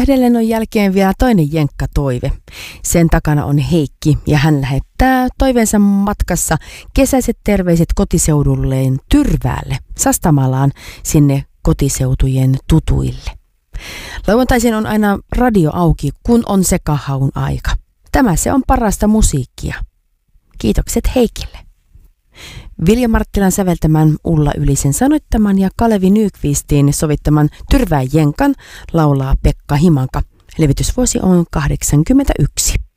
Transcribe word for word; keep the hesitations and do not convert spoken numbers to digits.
Lehdelle on jälkeen vielä toinen jenkkatoive. Sen takana on Heikki ja hän lähettää toiveensa matkassa kesäiset terveiset kotiseudulleen Tyrväälle, Sastamalaan, sinne kotiseutujen tutuille. Lauantaisin on aina radio auki, kun on se kahaun aika. Tämä se on parasta musiikkia. Kiitokset Heikille. Vilja Marttilan säveltämän, Ulla Ylisen sanoittaman ja Kalevi Nykvistin sovittaman Tyrvään jenkan laulaa Pekka Himanka. Levitysvuosi on kahdeksankymmentäyksi.